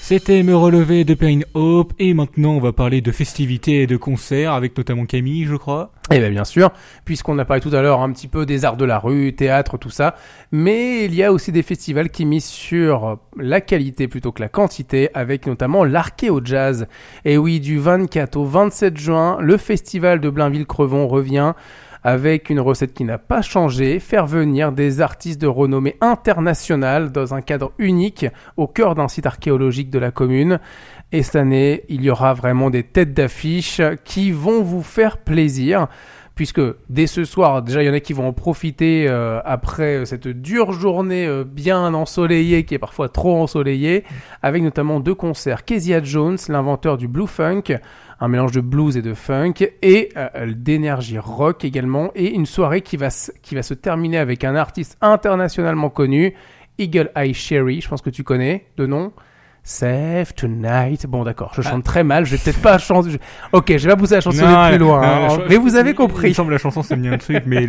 C'était Me relever de Perrine Hope, et maintenant on va parler de festivités et de concerts avec notamment Camille, je crois. Eh bien sûr, puisqu'on a parlé tout à l'heure un petit peu des arts de la rue, théâtre, tout ça, mais il y a aussi des festivals qui misent sur la qualité plutôt que la quantité, avec notamment l'Archéo Jazz. Et oui, du 24 au 27 juin, le festival de Blainville-Crevon revient avec une recette qui n'a pas changé, faire venir des artistes de renommée internationale dans un cadre unique au cœur d'un site archéologique de la commune. Et cette année, il y aura vraiment des têtes d'affiche qui vont vous faire plaisir. Puisque dès ce soir, déjà il y en a qui vont en profiter après cette dure journée bien ensoleillée, qui est parfois trop ensoleillée, avec notamment 2 concerts. Kezia Jones, l'inventeur du Blue Funk, un mélange de blues et de funk, et d'énergie rock également, et une soirée qui va se terminer avec un artiste internationalement connu, Eagle Eye Cherry, je pense que tu connais de nom. Save Tonight. Bon, d'accord, je chante très mal, je vais peut-être pas chanter. Ok, je vais pas pousser la chanson plus loin, mais vous avez compris. Il me semble que la chanson ça me dit un truc, mais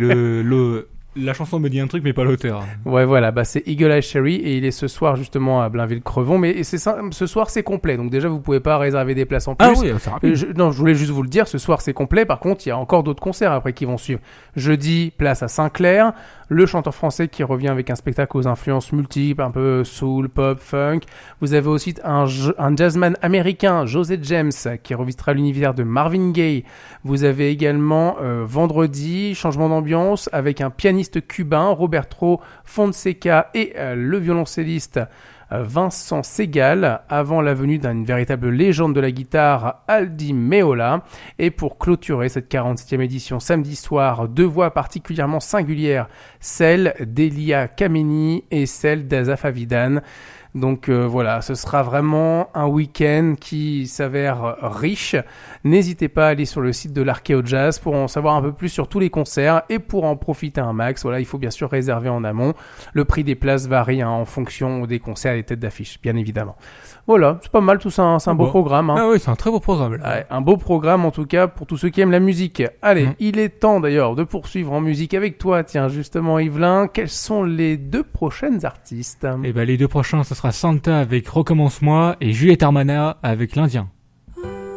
la chanson me dit un truc, mais pas l'auteur. Ouais, voilà, c'est Eagle Eye Cherry, et il est ce soir justement à Blainville-Crevon, mais ce soir c'est complet, donc déjà vous pouvez pas réserver des places en plus. Ah oui, c'est rapide. Je voulais juste vous le dire, ce soir c'est complet, par contre il y a encore d'autres concerts après qui vont suivre. Jeudi, place à Saint-Clair, le chanteur français qui revient avec un spectacle aux influences multiples, un peu soul, pop, funk. Vous avez aussi un jazzman américain, José James, qui revisitera l'univers de Marvin Gaye. Vous avez également vendredi, changement d'ambiance avec un pianiste cubain, Roberto Fonseca, et le violoncelliste Vincent Segal, avant la venue d'une véritable légende de la guitare, Aldi Meola. Et pour clôturer cette 47e édition samedi soir, 2 voix particulièrement singulières, celle d'Elia Kameni et celle d'Azaf Avidan. Donc voilà, ce sera vraiment un week-end qui s'avère riche. N'hésitez pas à aller sur le site de l'Archéo Jazz pour en savoir un peu plus sur tous les concerts et pour en profiter un max. Voilà, il faut bien sûr réserver en amont. Le prix des places varie en fonction des concerts et des têtes d'affiche, bien évidemment. Voilà, c'est pas mal tout ça, c'est un beau programme. Ah oui, c'est un très beau programme. Ouais, un beau programme en tout cas pour tous ceux qui aiment la musique. Allez, il est temps d'ailleurs de poursuivre en musique avec toi. Tiens, justement Yvelin, quels sont les 2 prochaines artistes ? Eh ben les 2 prochains, ce sera Santa avec Recommence-moi et Juliette Armanet avec l'Indien.